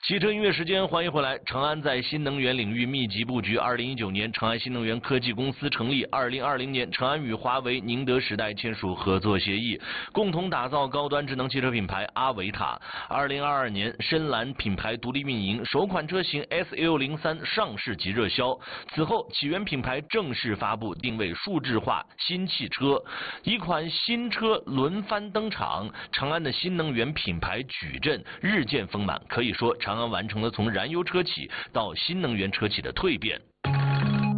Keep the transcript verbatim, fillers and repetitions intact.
汽车音乐时间，欢迎回来。长安在新能源领域密集布局。二零一九年，长安新能源科技公司成立。二零二零年，长安与华为、宁德时代签署合作协议，共同打造高端智能汽车品牌阿维塔。二零二二年，深蓝品牌独立运营，首款车型 S 六零三上市即热销。此后，起源品牌正式发布定位数字化新汽车，一款新车轮番登场。长安的新能源品牌矩阵日渐丰满，可以说长安完成了从燃油车企到新能源车企的蜕变。